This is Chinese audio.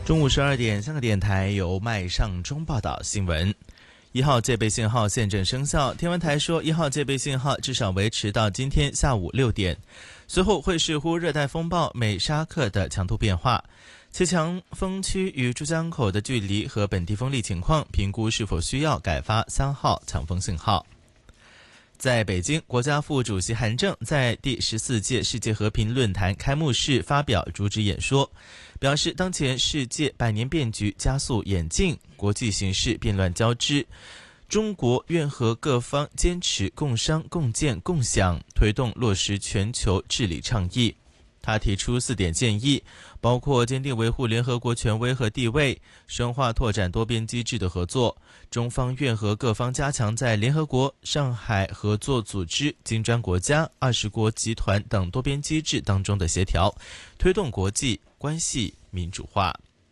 中午12点，香港电台由麦尚中报道新闻。1号戒备信号现正生效，天文台说1号戒备信号至少维持到今天下午6点，随后会视乎热带风暴美沙克的强度变化，其强风区与珠江口的距离和本地风力情况，评估是否需要改发3号强风信号。在北京，国家副主席韩正在第14届世界和平论坛开幕式发表主旨演说，表示当前世界百年变局加速演进，国际形势变乱交织，中国愿和各方坚持共商共建共享，推动落实全球治理倡议。他提出4点建议，包括坚定维护联合国权威和地位，深化拓展多边机制的合作，中方愿和各方加强在联合国、上海合作组织、金砖国家、20国集团等多边机制当中的协调，推动国际关系民主化。